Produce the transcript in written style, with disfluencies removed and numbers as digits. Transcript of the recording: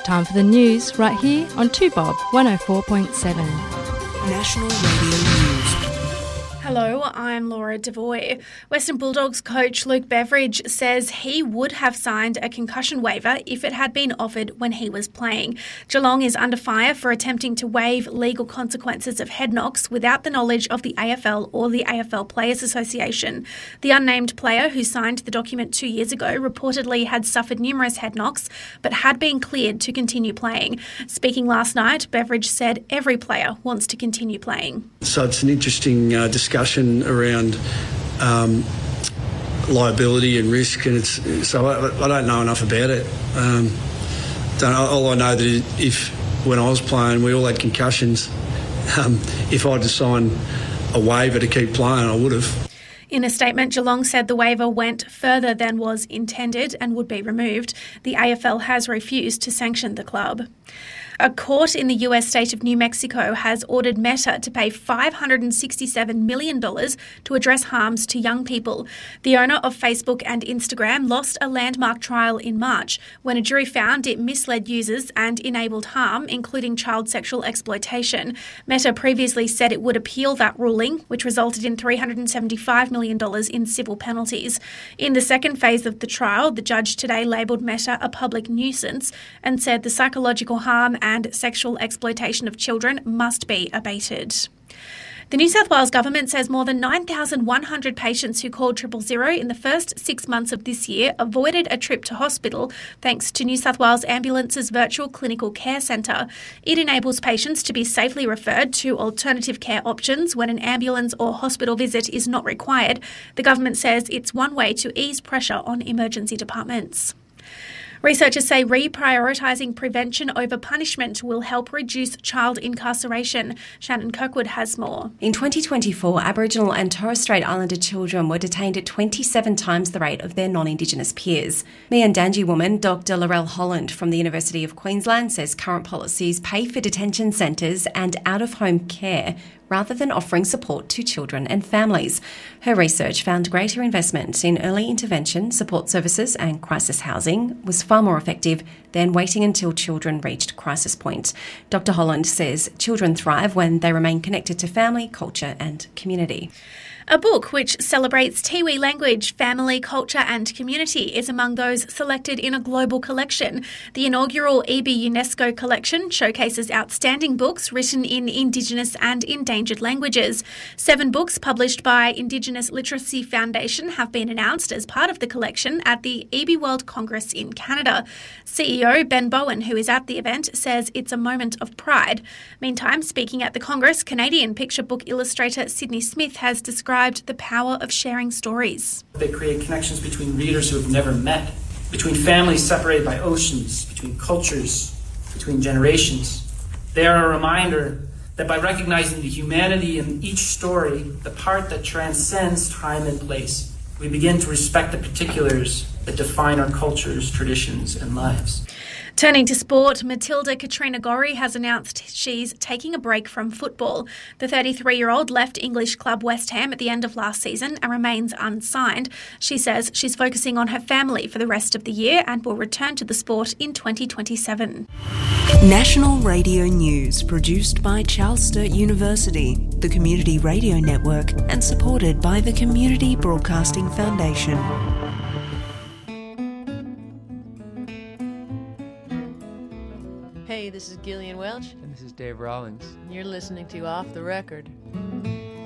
Time for the news right here on 2Bob 104.7. National Radio News. Hello, I'm Laura Devoy. Western Bulldogs coach Luke Beveridge says he would have signed a concussion waiver if it had been offered when he was playing. Geelong is under fire for attempting to waive legal consequences of head knocks without the knowledge of the AFL or the AFL Players Association. The unnamed player who signed the document 2 years ago reportedly had suffered numerous head knocks but had been cleared to continue playing. Speaking last night, Beveridge said every player wants to continue playing. So it's an interesting discussion around liability and risk, and so I don't know enough about it. All I know that if when I was playing we all had concussions, if I'd signed a waiver to keep playing, I would have. In a statement, Geelong said the waiver went further than was intended and would be removed. The AFL has refused to sanction the club. A court in the US state of New Mexico has ordered Meta to pay $567 million to address harms to young people. The owner of Facebook and Instagram lost a landmark trial in March when a jury found it misled users and enabled harm, including child sexual exploitation. Meta previously said it would appeal that ruling, which resulted in $375 million in civil penalties. In the second phase of the trial, the judge today labelled Meta a public nuisance and said the psychological harm and sexual exploitation of children must be abated. The New South Wales Government says more than 9,100 patients who called 000 in the first 6 months of this year avoided a trip to hospital thanks to New South Wales Ambulance's virtual clinical care centre. It enables patients to be safely referred to alternative care options when an ambulance or hospital visit is not required. The government says it's one way to ease pressure on emergency departments. Researchers say reprioritising prevention over punishment will help reduce child incarceration. Shannon Kirkwood has more. In 2024, Aboriginal and Torres Strait Islander children were detained at 27 times the rate of their non-Indigenous peers. Miandangi woman Dr. Laurel Holland from the University of Queensland says current policies pay for detention centres and out-of-home care rather than offering support to children and families. Her research found greater investment in early intervention, support services and crisis housing was far more effective than waiting until children reached crisis point. Dr. Holland says children thrive when they remain connected to family, culture and community. A book which celebrates Tiwi language, family, culture and community is among those selected in a global collection. The inaugural EB UNESCO collection showcases outstanding books written in Indigenous and endangered languages. 7 books published by Indigenous Literacy Foundation have been announced as part of the collection at the EB World Congress in Canada. CEO Ben Bowen, who is at the event, says it's a moment of pride. Meantime, speaking at the Congress, Canadian picture book illustrator Sydney Smith has described the power of sharing stories. They create connections between readers who have never met, between families separated by oceans, between cultures, between generations. They are a reminder that by recognizing the humanity in each story, the part that transcends time and place, we begin to respect the particulars that define our cultures, traditions, and lives. Turning to sport, Matilda Katrina Gorry has announced she's taking a break from football. The 33-year-old left English club West Ham at the end of last season and remains unsigned. She says she's focusing on her family for the rest of the year and will return to the sport in 2027. National Radio News, produced by Charles Sturt University, the Community Radio Network, and supported by the Community Broadcasting Foundation. Hey, this is Gillian Welch. And this is Dave Rawlings. You're listening to Off the Record.